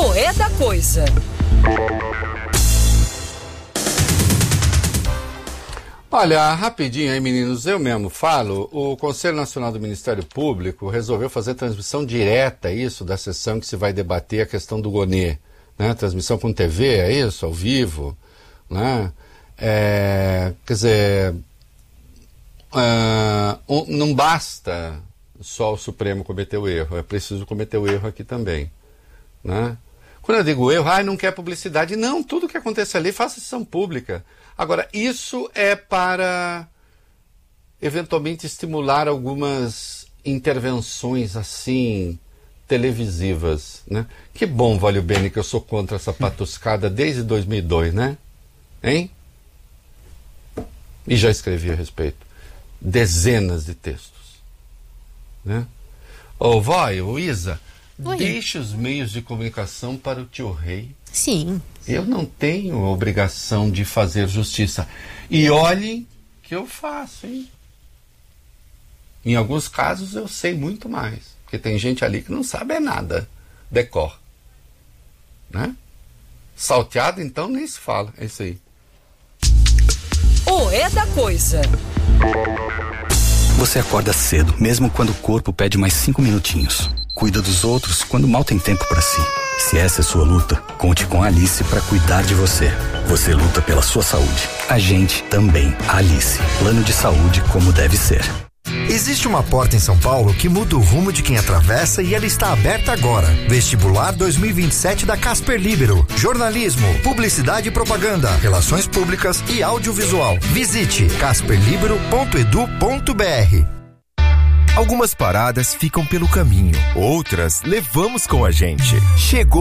O É da Coisa. Olha, rapidinho aí, meninos, eu mesmo falo, o Conselho Nacional do Ministério Público resolveu fazer transmissão direta, isso, da sessão que se vai debater a questão do Gonê, né? Transmissão com TV, é isso, ao vivo, né? Quer dizer, não basta só o Supremo cometer o erro, é preciso cometer o erro aqui também, né? Quando eu digo erro, não quer publicidade, não, tudo que acontece ali faça sessão pública. Agora, isso é para, eventualmente, estimular algumas intervenções, assim, televisivas, né? Que bom, Valio Bene, que eu sou contra essa patuscada desde 2002, né? Hein? E já escrevi a respeito. Dezenas de textos, né? Ô, Isa, Oi. Deixe os meios de comunicação para o tio Rei. Sim. Eu não tenho a obrigação de fazer justiça. E olhem que eu faço, hein? Em alguns casos eu sei muito mais. Porque tem gente ali que não sabe nada. Decor. Né? Salteado, então, nem se fala. É isso aí. O É da Coisa. Você acorda cedo, mesmo quando o corpo pede mais 5 minutinhos. Cuida dos outros quando mal tem tempo para si. Se essa é sua luta, conte com a Alice para cuidar de você. Você luta pela sua saúde. A gente também. Alice. Plano de saúde como deve ser. Existe uma porta em São Paulo que muda o rumo de quem atravessa e ela está aberta agora. Vestibular 2027 da Casper Libero. Jornalismo, publicidade e propaganda, relações públicas e audiovisual. Visite casperlibero.edu.br. Algumas paradas ficam pelo caminho, outras levamos com a gente. Chegou